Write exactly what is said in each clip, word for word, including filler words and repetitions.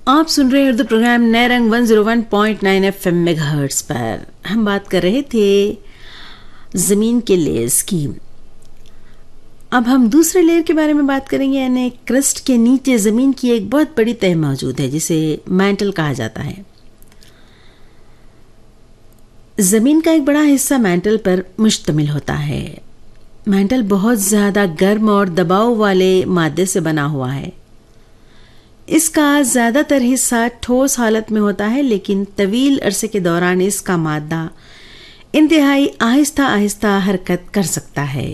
آپ سن رہے ہیں اردو پروگرام نئے رنگ ایک سو ایک point no F M mega hertz پر. ہم بات کر رہے تھے زمین کے لیئرز کی. اب ہم دوسرے لیئر کے بارے میں بات کریں گے، یعنی کرسٹ کے نیچے زمین کی ایک بہت بڑی تہہ موجود ہے جسے مینٹل کہا جاتا ہے. زمین کا ایک بڑا حصہ مینٹل پر مشتمل ہوتا ہے. مینٹل بہت زیادہ گرم اور دباؤ والے مادے سے بنا ہوا ہے. اس کا زیادہ تر حصہ ٹھوس حالت میں ہوتا ہے، لیکن طویل عرصے کے دوران اس کا مادہ انتہائی آہستہ آہستہ حرکت کر سکتا ہے.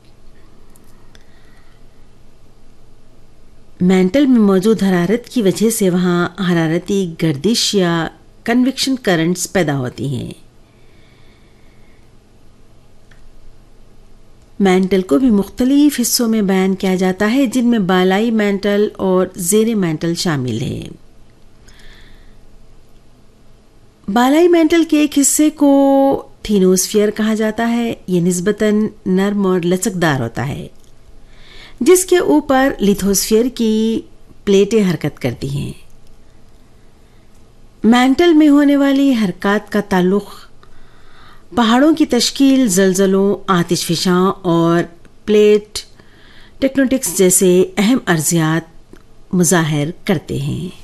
مینٹل میں موجود حرارت کی وجہ سے وہاں حرارتی گردش یا کنویکشن کرنٹس پیدا ہوتی ہیں. مینٹل کو بھی مختلف حصوں میں بیان کیا جاتا ہے، جن میں بالائی مینٹل اور زیر مینٹل شامل ہے. بالائی مینٹل کے ایک حصے کو تھینوسفیئر کہا جاتا ہے. یہ نسبتاً نرم اور لچکدار ہوتا ہے، جس کے اوپر لیتھوسفیئر کی پلیٹیں حرکت کرتی ہیں. مینٹل میں ہونے والی حرکات کا تعلق پہاڑوں کی تشکیل، زلزلوں، آتش فشاں اور پلیٹ ٹیکٹونکس جیسے اہم ارضیات مظاہر کرتے ہیں.